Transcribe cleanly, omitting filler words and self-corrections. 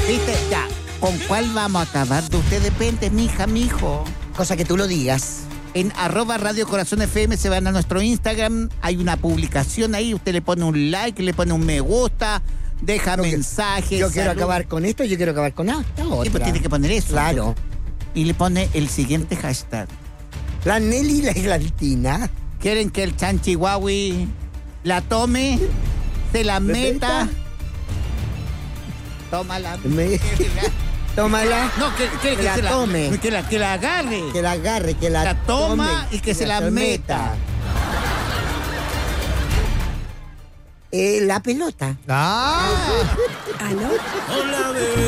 ¿Viste? Ya. ¿Con cuál vamos a acabar? De usted depende, mija, mijo. Cosa que tú lo digas. En @Radio Corazón FM se van a nuestro Instagram. Hay una publicación ahí. Usted le pone un like, le pone un me gusta, deja mensajes. Yo quiero acabar con esto, yo quiero acabar con esta otra. Sí, pues tiene que poner eso. Claro. Y le pone el siguiente hashtag. La Nelly y la Eglantina. ¿Quieren que el chanchihuahui la tome? ¿Se la meta? Tómala. Tómala. No, que la se tome. Que la agarre. Que la agarre, que la toma tome, y que se la meta. La pelota. ¡Ah! ¿Aló? Hola, bebé.